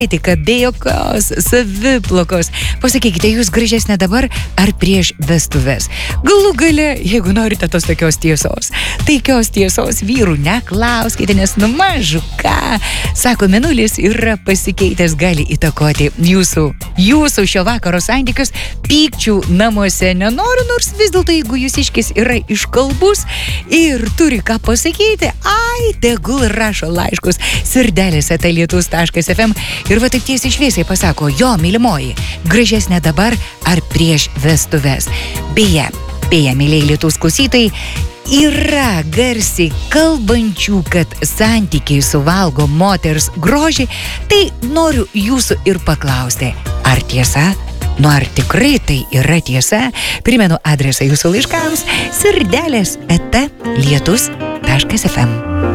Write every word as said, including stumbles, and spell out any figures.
Tik be jokios saviplokos. Pasakykite, jūs gražesnė dabar ar prieš vestuves? Galų gale, jeigu norite tos tokios tiesos, taikios tiesos vyrų neklauskite, nes nu mažu ką. Sako, mėnulis yra pasikeitęs, gali įtakoti jūsų, jūsų šio vakaro santykius. Pykčių namuose nenoriu, nors vis dėlto, jeigu jūsiškis yra iškalbus ir turi ką pasakyti, ai, tegul rašo laiškus sirdelis eta lietus taškas ef em. Ir va taip tiesiai šviesiai pasako, jo, mylimoji, gražesnė dabar ar prieš vestuves. Beje, beje, mylėjai Lietuvos klausytojai, yra garsiai kalbančių, kad santykiai suvalgo moters grožį, tai noriu jūsų ir paklausti, ar tiesa? Nu, ar tikrai tai yra tiesa? Primenu adresą jūsų laiškams sirdelis eta lietus taškas ef em.